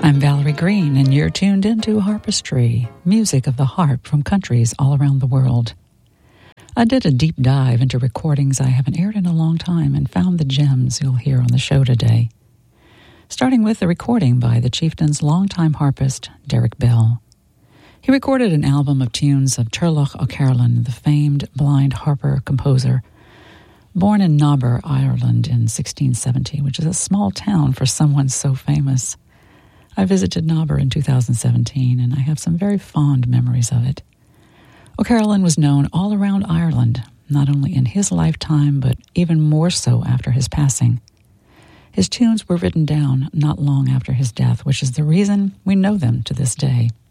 I'm Valerie Green, and you're tuned into Harpistry, music of the harp from countries all around the world. I did a deep dive into recordings I haven't aired in a long time and found the gems you'll hear on the show today. Starting with a recording by the Chieftain's longtime harpist, Derek Bell. He recorded an album of tunes of Turlough O'Carolan, the famed blind harper-composer, born in Nobber, Ireland in 1670, which is a small town for someone so famous. I visited Nobber in 2017, and I have some very fond memories of it. O'Carolan was known all around Ireland, not only in his lifetime, but even more so after his passing. His tunes were written down not long after his death, which is the reason we know them to this day.